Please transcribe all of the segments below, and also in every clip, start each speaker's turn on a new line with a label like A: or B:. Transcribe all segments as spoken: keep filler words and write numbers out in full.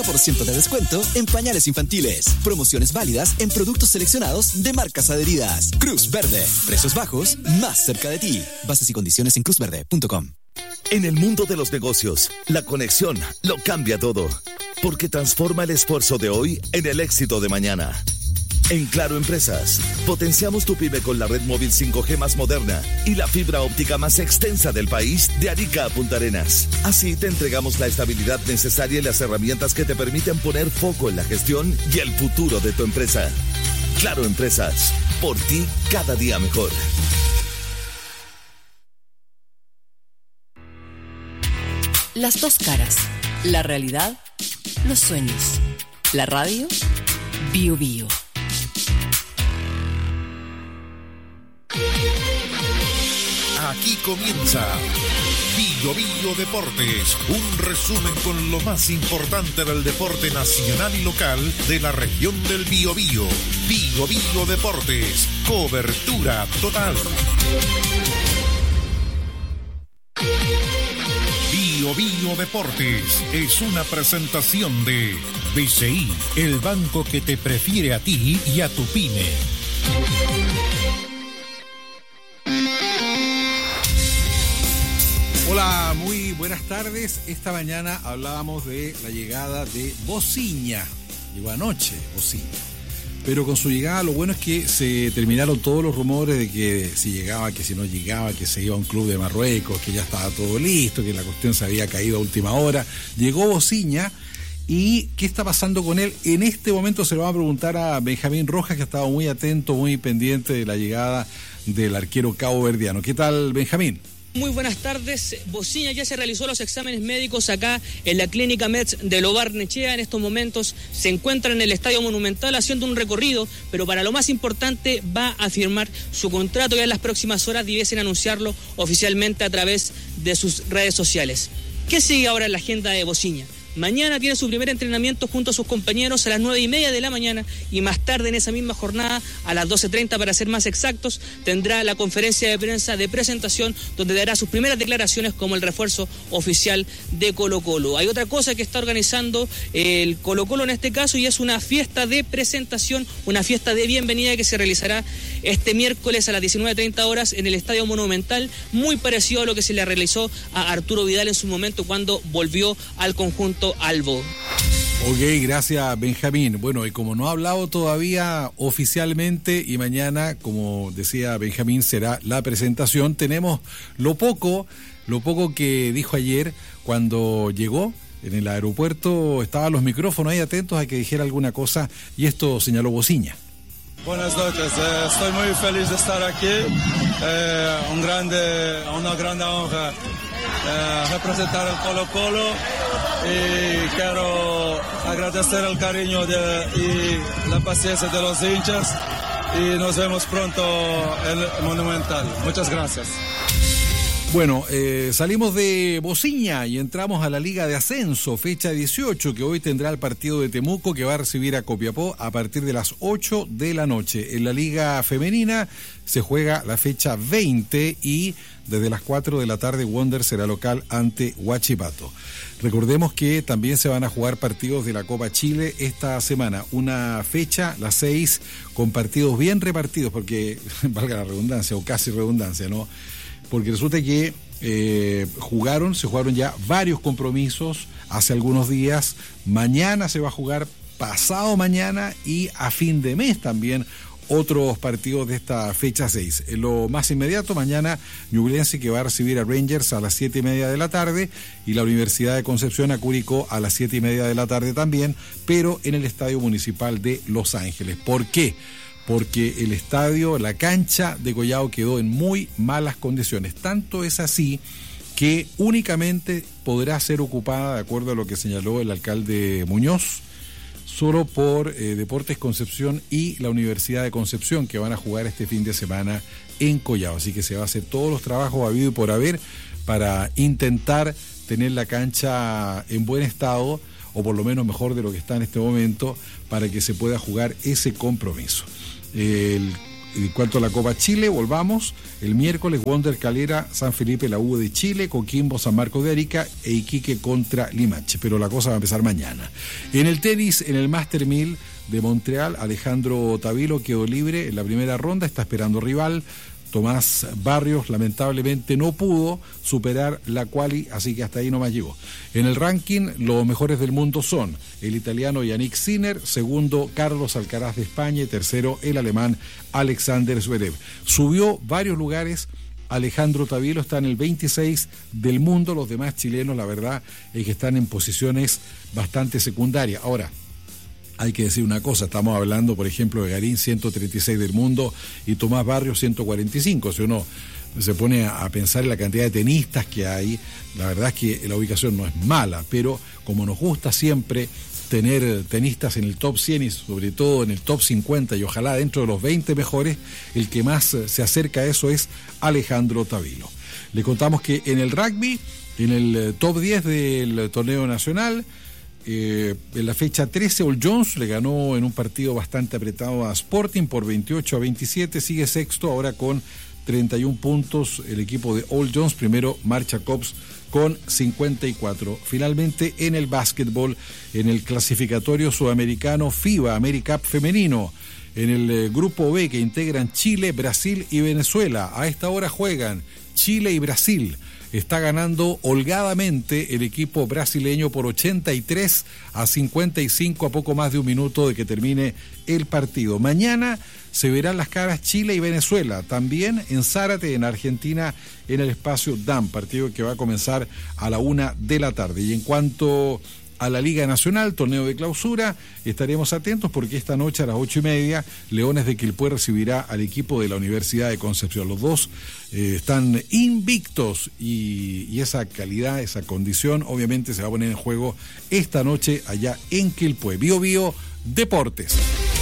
A: por ciento de descuento en pañales infantiles. Promociones válidas en productos seleccionados de marcas adheridas. Cruz Verde. Precios bajos, más cerca de ti. Bases y condiciones en cruz verde punto com.
B: En el mundo de los negocios, la conexión lo cambia todo, porque transforma el esfuerzo de hoy en el éxito de mañana. En Claro Empresas, potenciamos tu pyme con la red móvil cinco G más moderna y la fibra óptica más extensa del país de Arica a Punta Arenas. Así te entregamos la estabilidad necesaria y las herramientas que te permiten poner foco en la gestión y el futuro de tu empresa. Claro Empresas, por ti cada día mejor.
C: Las dos caras, la realidad, los sueños, la radio, Bio Bio.
D: Aquí comienza Bio Bio Deportes, un resumen con lo más importante del deporte nacional y local de la región del Biobío. Bio Bio Deportes, cobertura total. Bio Bio Deportes es una presentación de B C I, el banco que te prefiere a ti y a tu pyme.
E: Hola, muy buenas tardes. Esta mañana hablábamos de la llegada de Bociña. Llegó anoche Bociña. Pero con su llegada lo bueno es que se terminaron todos los rumores de que si llegaba, que si no llegaba, que se iba a un club de Marruecos, que ya estaba todo listo, que la cuestión se había caído a última hora. Llegó Bociña. ¿Y qué está pasando con él? En este momento se lo va a preguntar a Benjamín Rojas, que ha estado muy atento, muy pendiente de la llegada del arquero caboverdiano. ¿Qué tal, Benjamín?
F: Muy buenas tardes. Bociña ya se realizó los exámenes médicos acá en la clínica Metz de Lobarnechea. En estos momentos se encuentra en el Estadio Monumental haciendo un recorrido, pero para lo más importante va a firmar su contrato. Ya en las próximas horas debiesen anunciarlo oficialmente a través de sus redes sociales. ¿Qué sigue ahora en la agenda de Bociña? Mañana tiene su primer entrenamiento junto a sus compañeros a las nueve y media de la mañana y más tarde en esa misma jornada, a las doce treinta para ser más exactos, tendrá la conferencia de prensa de presentación donde dará sus primeras declaraciones como el refuerzo oficial de Colo-Colo. Hay otra cosa que está organizando el Colo-Colo en este caso y es una fiesta de presentación, una fiesta de bienvenida que se realizará este miércoles a las diecinueve treinta horas en el Estadio Monumental, muy parecido a lo que se le realizó a Arturo Vidal en su momento cuando volvió al conjunto Albo.
E: Ok, gracias Benjamín. Bueno, y como no ha hablado todavía oficialmente y mañana, como decía Benjamín, será la presentación, tenemos lo poco, lo poco que dijo ayer cuando llegó en el aeropuerto, estaban los micrófonos ahí atentos a que dijera alguna cosa y esto señaló Bociña.
G: Buenas noches, eh, estoy muy feliz de estar aquí, eh, un grande, una gran honra eh, representar el Colo-Colo y quiero agradecer el cariño de, y la paciencia de los hinchas y nos vemos pronto en el Monumental. Muchas gracias.
E: Bueno, eh, salimos de Bociña y entramos a la Liga de Ascenso, fecha dieciocho, que hoy tendrá el partido de Temuco que va a recibir a Copiapó a partir de las ocho de la noche. En la Liga Femenina se juega la fecha veinte y desde las cuatro de la tarde Wander será local ante Huachipato. Recordemos que también se van a jugar partidos de la Copa Chile esta semana. Una fecha, la seis, con partidos bien repartidos, porque valga la redundancia o casi redundancia, ¿no? Porque resulta que eh, jugaron, se jugaron ya varios compromisos hace algunos días. Mañana se va a jugar, pasado mañana y a fin de mes también otros partidos de esta fecha seis. En lo más inmediato, mañana Ñublense, que va a recibir a Rangers a las siete y media de la tarde, y la Universidad de Concepción a Curicó a las siete y media de la tarde también, pero en el Estadio Municipal de Los Ángeles. ¿Por qué? Porque el estadio, la cancha de Collao quedó en muy malas condiciones. Tanto es así que únicamente podrá ser ocupada, de acuerdo a lo que señaló el alcalde Muñoz, solo por eh, Deportes Concepción y la Universidad de Concepción, que van a jugar este fin de semana en Collao. Así que se va a hacer todos los trabajos habido y por haber para intentar tener la cancha en buen estado, o por lo menos mejor de lo que está en este momento, para que se pueda jugar ese compromiso. El, En cuanto a la Copa Chile, volvamos. El miércoles, Wander Calera, San Felipe, la U de Chile, Coquimbo, San Marcos de Arica e Iquique contra Limache. Pero la cosa va a empezar mañana. En el tenis, en el Master mil de Montreal, Alejandro Tavilo quedó libre en la primera ronda, está esperando rival. Tomás Barrios lamentablemente no pudo superar la quali, así que hasta ahí nomás llegó. En el ranking, los mejores del mundo son el italiano Yannick Sinner, segundo Carlos Alcaraz de España y tercero el alemán Alexander Zverev. Subió varios lugares. Alejandro Tavilo está en el veintiséis del mundo, los demás chilenos la verdad es que están en posiciones bastante secundarias. Ahora, hay que decir una cosa, estamos hablando, por ejemplo, de Garín, ciento treinta y seis del mundo, y Tomás Barrios, ciento cuarenta y cinco. Si uno se pone a pensar en la cantidad de tenistas que hay, la verdad es que la ubicación no es mala, pero como nos gusta siempre tener tenistas en el top cien y sobre todo en el top cincuenta y ojalá dentro de los veinte mejores, el que más se acerca a eso es Alejandro Tavilo. Le contamos que en el rugby, en el top diez del torneo nacional, Eh, en la fecha trece, All Jones le ganó en un partido bastante apretado a Sporting por veintiocho a veintisiete, sigue sexto ahora con treinta y un puntos el equipo de All Jones, primero Marcha Cops con cincuenta y cuatro. Finalmente en el básquetbol, en el clasificatorio sudamericano FIBA AmeriCup femenino, en el eh, grupo B que integran Chile, Brasil y Venezuela, a esta hora juegan Chile y Brasil. Está ganando holgadamente el equipo brasileño por ochenta y tres a cincuenta y cinco a poco más de un minuto de que termine el partido. Mañana se verán las caras Chile y Venezuela, también en Zárate, en Argentina, en el espacio D A M, partido que va a comenzar a la una de la tarde. Y en cuanto a la Liga Nacional, torneo de clausura, estaremos atentos porque esta noche a las ocho y media, Leones de Quilpué recibirá al equipo de la Universidad de Concepción. Los dos eh, están invictos y, y esa calidad, esa condición, obviamente se va a poner en juego esta noche allá en Quilpué. Bio Bio Deportes.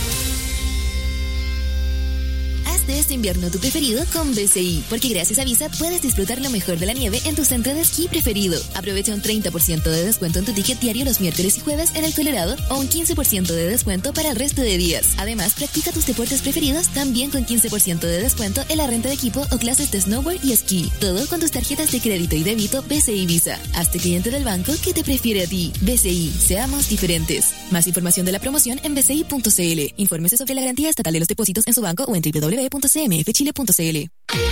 H: De este invierno tu preferido con B C I, porque gracias a Visa puedes disfrutar lo mejor de la nieve en tu centro de esquí preferido. Aprovecha un treinta por ciento de descuento en tu ticket diario los miércoles y jueves en el Colorado o un quince por ciento de descuento para el resto de días. Además, practica tus deportes preferidos también con quince por ciento de descuento en la renta de equipo o clases de snowboard y esquí. Todo con tus tarjetas de crédito y débito B C I Visa. Hazte cliente del banco que te prefiere a ti. B C I, seamos diferentes. Más información de la promoción en b c i punto c l. Infórmese sobre la garantía estatal de los depósitos en su banco o en doble u doble u doble u punto c m f chile punto c l.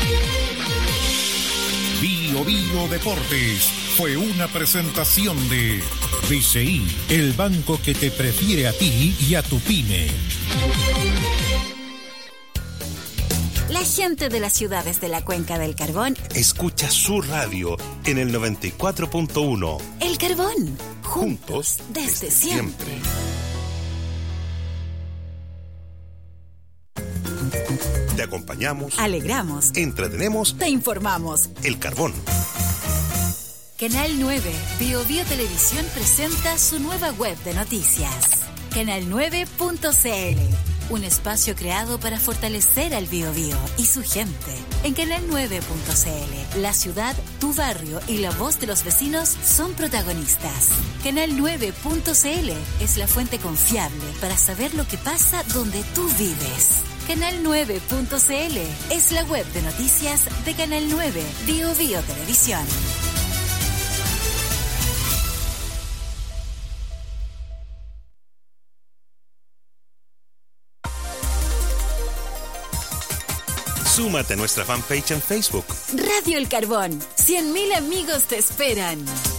D: Bio Bio Deportes fue una presentación de B C I, el banco que te prefiere a ti y a tu pyme.
I: La gente de las ciudades de la Cuenca del Carbón
J: escucha su radio en el noventa y cuatro punto uno.
I: El Carbón, juntos,
J: juntos
I: desde,
J: desde
I: siempre.
J: siempre. Te acompañamos,
I: Alegramos,
J: entretenemos,
I: te informamos.
J: El Carbón.
I: Canal nueve, Bio Bio Televisión presenta su nueva web de noticias. canal nueve punto c l, un espacio creado para fortalecer al Bio Bio y su gente. En canal nueve punto c l, la ciudad, tu barrio y la voz de los vecinos son protagonistas. canal nueve punto c l es la fuente confiable para saber lo que pasa donde tú vives. canal nueve punto c l es la web de noticias de Canal nueve, Bio Bio Televisión.
J: Súmate a nuestra fanpage en Facebook.
I: Radio El Carbón, cien mil amigos te esperan.